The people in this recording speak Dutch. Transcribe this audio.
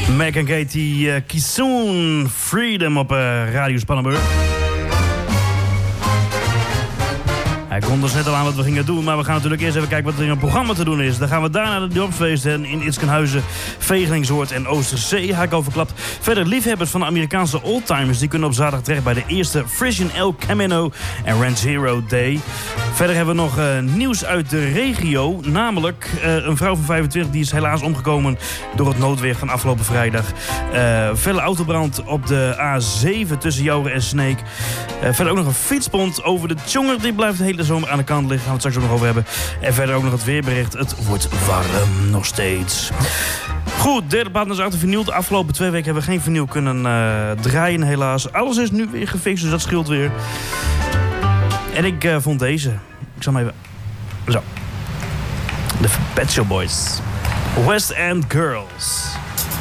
Mac en Katie Kisoon, Freedom op Radio Spannenburg. Hij kon dus net al aan wat we gingen doen, maar we gaan natuurlijk eerst even kijken wat er in het programma te doen is. Dan gaan we daarna de dorpsfeesten in Itzkenhuizen, Vegelingsoord en Oosterzee, had ik al verklapt. Verder liefhebbers van de Amerikaanse oldtimers, die kunnen op zaterdag terecht bij de eerste Frisian El Camino en Ranchero Day. Verder hebben we nog nieuws uit de regio, namelijk een vrouw van 25 die is helaas omgekomen door het noodweer van afgelopen vrijdag. Felle autobrand op de A7 tussen Jouren en Sneek. Verder ook nog een fietsbond over de Tjonger, die blijft de hele zomer aan de kant liggen. Gaan we het straks ook nog over hebben. En verder ook nog het weerbericht. Het wordt warm nog steeds. Goed, derde plaat is uit de vinyl. De afgelopen 2 weken hebben we geen vinyl kunnen draaien helaas. Alles is nu weer gefixt, dus dat scheelt weer. En ik vond deze. Ik zal hem even... Zo. De Pet Shop Boys. West End Girls.